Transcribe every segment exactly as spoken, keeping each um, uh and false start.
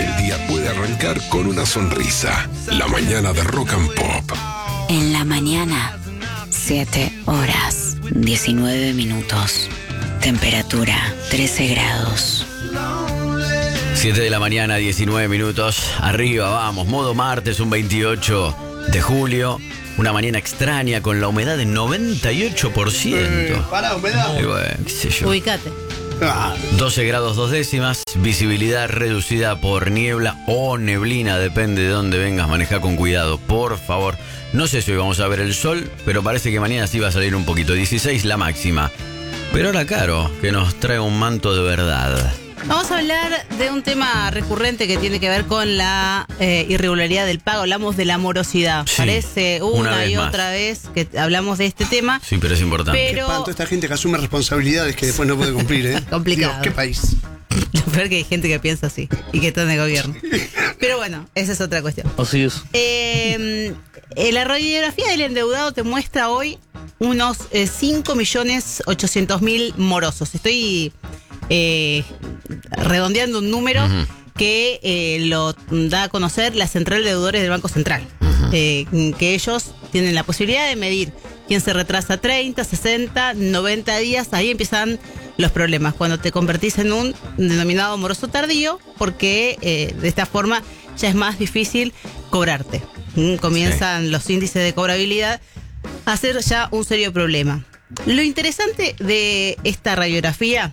El día puede arrancar con una sonrisa. La mañana de Rock and Pop. En la mañana, siete horas, diecinueve minutos. Temperatura, trece grados. siete de la mañana, diecinueve minutos. Arriba, vamos. Modo martes, un veintiocho de julio. Una mañana extraña con la humedad de noventa y ocho por ciento. Eh, para, humedad. Y bueno, qué sé yo. Ubicate. Ah, doce grados dos décimas. Visibilidad reducida por niebla o neblina. Depende de dónde vengas. Maneja con cuidado, por favor. No sé si hoy vamos a ver el sol, pero parece que mañana sí va a salir un poquito. dieciséis la máxima. Pero ahora, Caro, que nos trae un manto de verdad. Vamos a hablar de un tema recurrente que tiene que ver con la eh, irregularidad del pago. Hablamos de la morosidad. Sí, Parece una, una vez y más. otra vez que hablamos de este tema. Sí, pero es importante. qué Pero espanto esta gente que asume responsabilidades que después no puede cumplir, ¿eh? Complicado. Dios, qué país. lo peor que hay gente que piensa así y que está en el gobierno. Pero bueno, esa es otra cuestión. Así es. Eh, eh, la radiografía del endeudado te muestra hoy unos eh, cinco millones ochocientos mil morosos. Estoy eh, redondeando un número Ujú. que eh, lo da a conocer la Central de Deudores del Banco Central. Uh-huh. eh, que ellos tienen la posibilidad de medir quién se retrasa treinta, sesenta, noventa días. Ahí empiezan los problemas, cuando te convertís en un denominado moroso tardío, porque eh, de esta forma ya es más difícil cobrarte. Mm, Comienzan sí. los índices de cobrabilidad a ser ya un serio problema. Lo interesante de esta radiografía,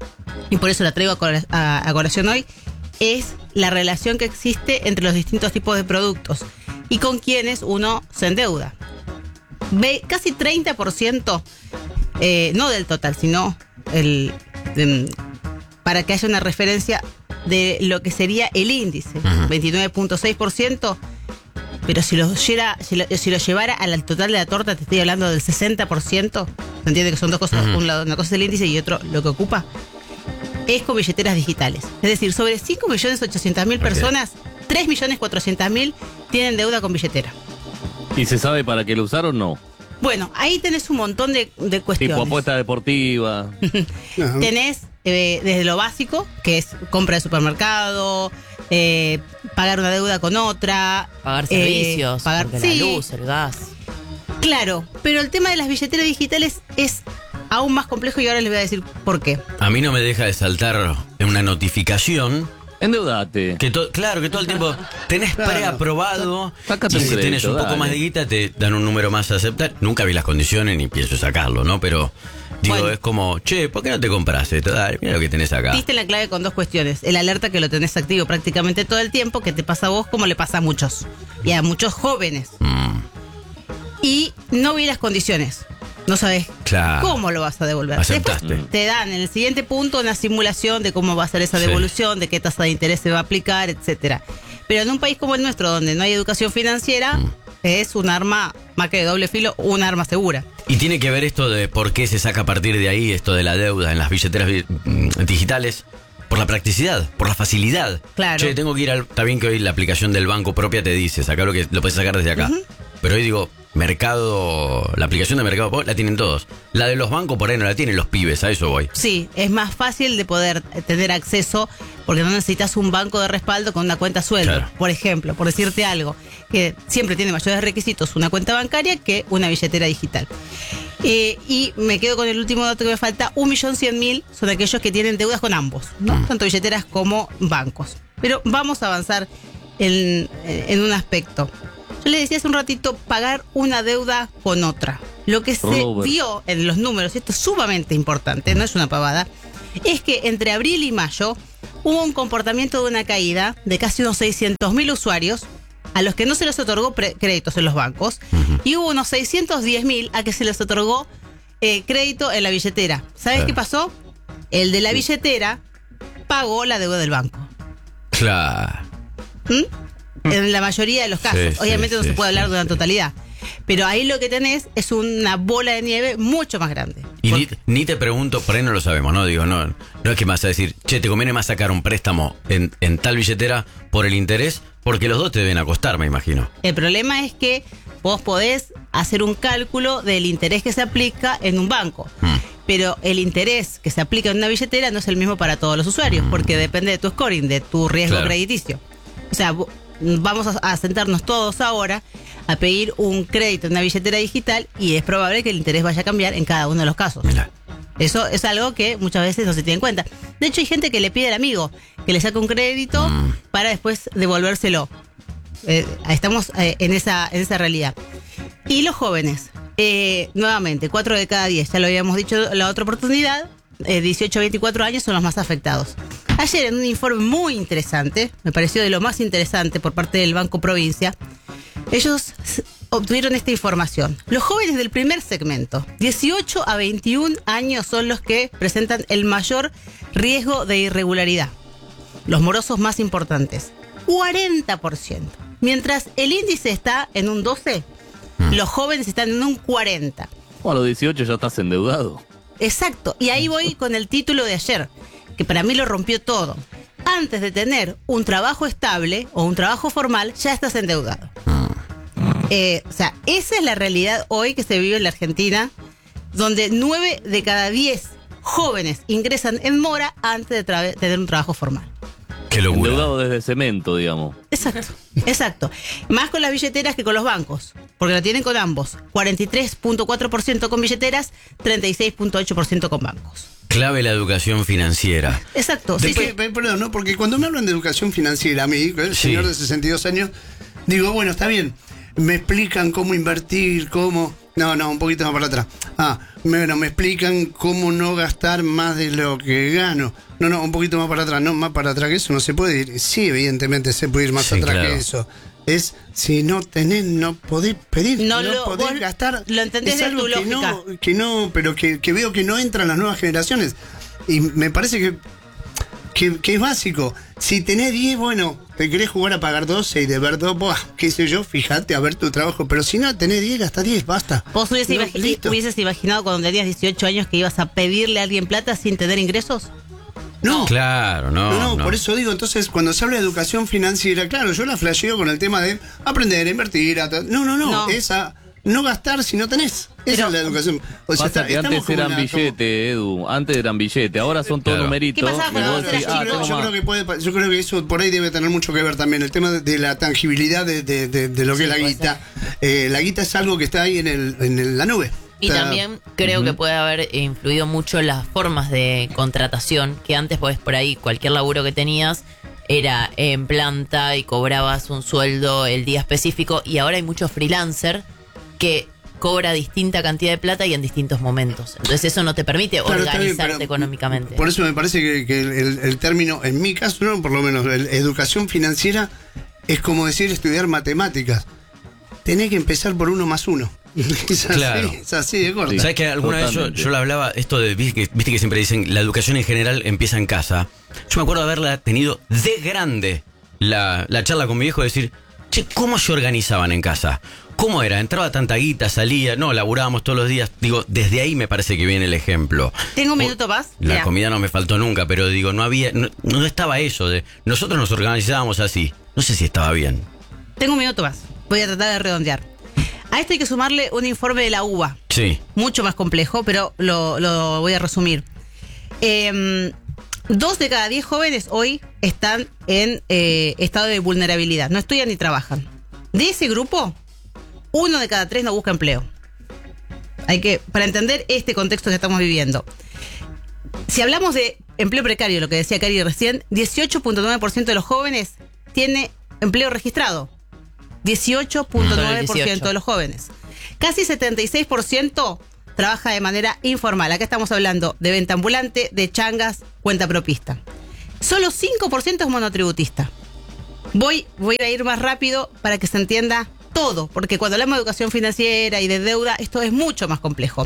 y por eso la traigo a, col- a, a colación hoy, es la relación que existe entre los distintos tipos de productos y con quienes uno se endeuda. Ve casi treinta por ciento, eh, no del total, sino el, de, para que haya una referencia de lo que sería el índice, uh-huh. veintinueve punto seis por ciento. Pero si lo, llera, si, lo, si lo llevara al total de la torta, te estoy hablando del sesenta por ciento. ¿Se entiende que son dos cosas? Uh-huh. Un lado, una cosa es el índice y otro lo que ocupa. Es con billeteras digitales. Es decir, sobre cinco millones ochocientos mil okay. personas, tres millones cuatrocientos mil tienen deuda con billetera. ¿Y se sabe para qué lo usaron o no? Bueno, ahí tenés un montón de, de cuestiones. Tipo apuesta deportiva. Tenés eh, desde lo básico, que es compra de supermercado, eh, pagar una deuda con otra. Pagar servicios, eh, pagar sí. la luz, el gas. Claro, pero el tema de las billeteras digitales es aún más complejo y ahora les voy a decir por qué. A mí no me deja de saltar una notificación. Endeudate. Que to- claro, que todo el tiempo tenés Claro. preaprobado. Sácate Y un si crédito, tenés un poco dale. más de guita, te dan un número más a aceptar. Nunca vi las condiciones ni pienso sacarlo, ¿no? Pero digo, Bueno. es como, che, ¿por qué no te compras esto? Dale, mira lo que tenés acá. Diste la clave con dos cuestiones. El alerta, que lo tenés activo prácticamente todo el tiempo, que te pasa a vos como le pasa a muchos. Y a muchos jóvenes. Mm, Y no vi las condiciones. No sabes claro. cómo lo vas a devolver. Aceptaste. Después te dan en el siguiente punto una simulación de cómo va a ser esa Sí. devolución, de qué tasa de interés se va a aplicar, etcétera. Pero en un país como el nuestro, donde no hay educación financiera, Mm. es un arma, más que de doble filo, un arma segura. Y tiene que ver esto de por qué se saca a partir de ahí esto de la deuda en las billeteras vi- mm, digitales. Por la practicidad, por la facilidad. Claro. Che, tengo que ir al... Está bien que hoy la aplicación del banco propia te dice, saca lo que lo puedes sacar desde acá. Uh-huh. Pero hoy digo, mercado... La aplicación de Mercado Pago la tienen todos. La de los bancos por ahí no la tienen los pibes, a eso voy. Sí, es más fácil de poder tener acceso porque no necesitas un banco de respaldo con una cuenta sueldo. Claro. Por ejemplo, por decirte algo, que siempre tiene mayores requisitos una cuenta bancaria que una billetera digital. Eh, y me quedo con el último dato que me falta. Un millón cien mil son aquellos que tienen deudas con ambos, ¿no? Mm. Tanto billeteras como bancos. Pero vamos a avanzar en, en un aspecto. Yo le decía hace un ratito, pagar una deuda con otra. Lo que se Robert. vio en los números, y esto es sumamente importante, no es una pavada, es que entre abril y mayo hubo un comportamiento de una caída de casi unos seiscientos mil usuarios a los que no se les otorgó pre- créditos en los bancos, uh-huh. y hubo unos seiscientos diez mil a que se les otorgó eh, crédito en la billetera. ¿Sabes Claro. qué pasó? El de la billetera pagó la deuda del banco. Claro. ¿Mm? En la mayoría de los casos. Sí, Obviamente sí, no sí, se puede sí, hablar de una sí. totalidad. Pero ahí lo que tenés es una bola de nieve mucho más grande. Y ni, Porque- ni te pregunto, por ahí no lo sabemos, ¿no? Digo, no, no es que me vas a decir, che, te conviene más sacar un préstamo en, en tal billetera por el interés, porque los dos te deben acostar, me imagino. El problema es que vos podés hacer un cálculo del interés que se aplica en un banco. Mm. pero el interés que se aplica en una billetera no es el mismo para todos los usuarios, porque depende de tu scoring, de tu riesgo Claro. crediticio. O sea, vamos a, a sentarnos todos ahora a pedir un crédito en una billetera digital y es probable que el interés vaya a cambiar en cada uno de los casos. Claro. Eso es algo que muchas veces no se tiene en cuenta. De hecho, hay gente que le pide al amigo que le saque un crédito Mm. para después devolvérselo. Eh, estamos eh, en esa en esa realidad. Y los jóvenes, eh, nuevamente, cuatro de cada diez, ya lo habíamos dicho la otra oportunidad, eh, dieciocho a veinticuatro años son los más afectados. Ayer, en un informe muy interesante, me pareció de lo más interesante por parte del Banco Provincia, ellos s- obtuvieron esta información. Los jóvenes del primer segmento, dieciocho a veintiún años, son los que presentan el mayor riesgo de irregularidad. Los morosos más importantes, cuarenta por ciento. Mientras el índice está en un doce, los jóvenes están en un cuarenta. O a los dieciocho ya estás endeudado. Exacto. Y ahí voy con el título de ayer, que para mí lo rompió todo. Antes de tener un trabajo estable o un trabajo formal, ya estás endeudado. Eh, o sea, esa es la realidad hoy que se vive en la Argentina, donde nueve de cada diez jóvenes ingresan en mora antes de tra- tener un trabajo formal. Qué locura. Endeudado desde cemento, digamos. Exacto, exacto. Más con las billeteras que con los bancos, porque lo tienen con ambos. cuarenta y tres punto cuatro por ciento con billeteras, treinta y seis punto ocho por ciento con bancos. Clave la educación financiera. Exacto. Sí, Después, sí. pe- Perdón, ¿no? Porque cuando me hablan de educación financiera, a mí, el Sí. señor de sesenta y dos años, digo, bueno, está bien, me explican cómo invertir, cómo... No, no, un poquito más para atrás. Ah, bueno, me explican cómo no gastar más de lo que gano. No, no, un poquito más para atrás. No, más para atrás que eso no se puede ir. Sí, evidentemente se puede ir más Sí, atrás claro. que eso. Es, si no tenés, no podés pedir, No no, lo- podés vos gastar. lo entendés es de algo tu que lógica. no, que no, pero que, que veo que no entran las nuevas generaciones. Y me parece que Que, que es básico. Si tenés diez, bueno, te querés jugar a pagar doce y de ver dos, buah, qué sé yo, fíjate a ver tu trabajo. Pero si no tenés diez, gasta diez, basta. ¿Vos hubieses, No, imagi- listo. hubieses imaginado cuando tenías dieciocho años que ibas a pedirle a alguien plata sin tener ingresos? No. Claro, no. No, no, no. por eso digo, entonces cuando se habla de educación financiera, claro, yo la flasheo con el tema de aprender a invertir. A ta- no, no, no, No. esa no gastar si no tenés. Esa Pero- es la educación. O sea, Pasa está- que estamos antes como eran una- como- billetes, Edu. Antes eran billetes. Ahora son todos Claro. numeritos. ¿Qué pasaba y cuando vos vos decís, eras ah, yo, creo, yo toma. creo que puede, pa- yo creo que eso por ahí debe tener mucho que ver también el tema de, de la tangibilidad de, de- de- de lo que es la puede guita. Eh, la guita es algo que está ahí en, el, en el- la nube. Y O sea, también creo que puede haber influido mucho las formas de contratación, que antes pues por ahí cualquier laburo que tenías era en planta y cobrabas un sueldo el día específico, y ahora hay muchos freelancer que cobra distinta cantidad de plata y en distintos momentos. Entonces eso no te permite claro, está bien, organizarte pero económicamente. Por eso me parece que, que el, el- el término, en mi caso, no, por lo menos, el- educación financiera es como decir estudiar matemáticas. Tenés que empezar por uno más uno. Es así, Claro. es así de corto. Sí. ¿Sabes que alguna vez yo, Totalmente. yo lo hablaba, esto de, viste que, viste que siempre dicen, la educación en general empieza en casa? Yo me acuerdo de haberla tenido de grande, la, la charla con mi viejo, de decir, che, ¿cómo se organizaban en casa? ¿Cómo era? ¿Entraba tanta guita, salía? No, laburábamos todos los días. Digo, desde ahí me parece que viene el ejemplo. Tengo un O- minuto más. La Mirá. comida no me faltó nunca, pero digo, no había, no, no estaba eso de, nosotros nos organizábamos así. No sé si estaba bien. Tengo un minuto más. Voy a tratar de redondear. A esto hay que sumarle un informe de la U B A. Sí. Mucho más complejo, pero lo, lo voy a resumir. Eh, dos de cada diez jóvenes hoy están en eh, estado de vulnerabilidad. No estudian ni trabajan. De ese grupo, uno de cada tres no busca empleo. Hay que, para entender este contexto que estamos viviendo. Si hablamos de empleo precario, lo que decía Cari recién, dieciocho punto nueve por ciento de los jóvenes tiene empleo registrado. dieciocho punto nueve por ciento de los jóvenes. Casi setenta y seis por ciento trabaja de manera informal. Acá estamos hablando de venta ambulante, de changas, cuenta propista. Solo cinco por ciento es monotributista. Voy, voy a ir más rápido para que se entienda todo, porque cuando hablamos de educación financiera y de deuda, esto es mucho más complejo.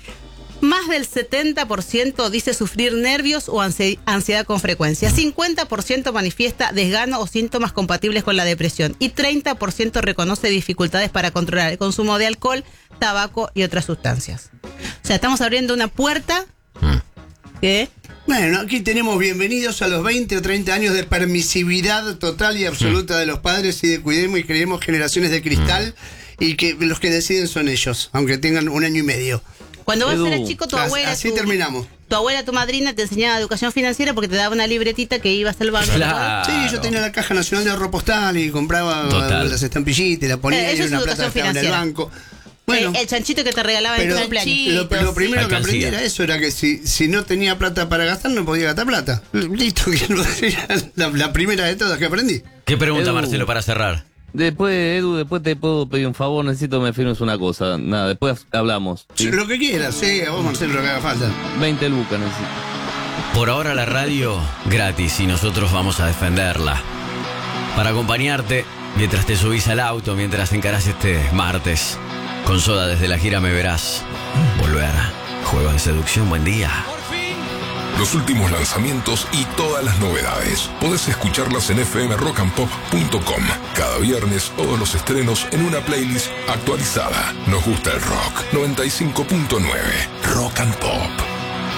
Más del setenta por ciento dice sufrir nervios o ansi- ansiedad con frecuencia. cincuenta por ciento manifiesta desgano o síntomas compatibles con la depresión. Y treinta por ciento reconoce dificultades para controlar el consumo de alcohol, tabaco y otras sustancias. O sea, estamos abriendo una puerta que... Bueno, aquí tenemos bienvenidos a los veinte o treinta años de permisividad total y absoluta de los padres y de cuidemos y creemos generaciones de cristal y que los que deciden son ellos, aunque tengan un año y medio. Cuando vos Edu, eras chico, tu As- abuela. así tu, terminamos. Tu abuela, tu madrina te enseñaba educación financiera porque te daba una libretita que ibas al banco. Claro. Sí, yo tenía la Caja Nacional de Ahorro Postal y compraba Total. las estampillitas y la ponía Eh, y eso es una plata educación estaba en el financiera. banco. Bueno, el, el chanchito que te regalaban en pero tu cumpleaños. lo, lo primero que aprendí Alcancía. era eso, era que si, si no tenía plata para gastar, no podía gastar plata. Listo, que no- era la, la primera de todas que aprendí. ¿Qué pregunta, Edu. Marcelo, para cerrar? Después, Edu, después te puedo pedir un favor, necesito que me firmes una cosa. Nada, después hablamos. ¿sí? Lo que quieras, sí, a vos, Marcelo, lo que haga falta. veinte lucas necesito. Por ahora la radio gratis y nosotros vamos a defenderla. Para acompañarte mientras te subís al auto, mientras encarás este martes. Con Soda desde la gira Me Verás. Volver. Juego de seducción, buen día. Los últimos lanzamientos y todas las novedades. Podés escucharlas en f m rock and pop punto com. Cada viernes todos los estrenos en una playlist actualizada. Nos gusta el rock. noventa y cinco punto nueve Rock and Pop.